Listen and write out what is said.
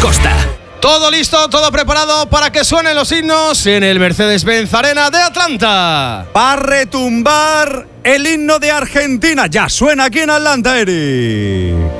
Costa. Todo listo, todo preparado para que suenen los himnos en el Mercedes-Benz Arena de Atlanta. Va a retumbar el himno de Argentina. Ya suena aquí en Atlanta, Eric.